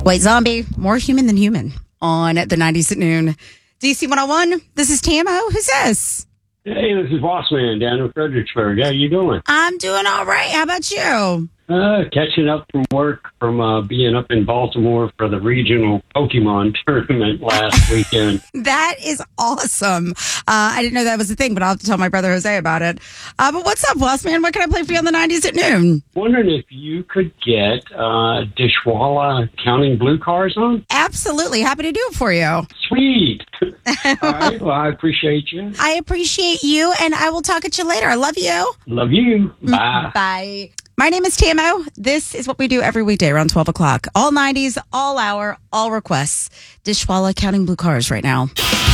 White Zombie, more human than human on the 90s at noon. DC 101, this is Tamo. Who's this? Hey, this is Bossman down in Fredericksburg. How you doing? I'm doing all right. How about you? Catching up from work from being up in Baltimore for the regional Pokemon tournament last weekend. That is awesome. I didn't know that was a thing, but I'll have to tell my brother Jose about it. But what's up, Bossman? What can I play for you on the 90s at noon? Wondering if you could get Dishwalla Counting Blue Cars on? Absolutely. Happy to do it for you. Sweet. All right. Well, I appreciate you. I appreciate you, and I will talk at you later. I love you. Love you. Bye. Bye. My name is Tamo. This is what we do every weekday around 12 o'clock. All 90s, all hour, all requests. Dishwalla Counting Blue Cars right now.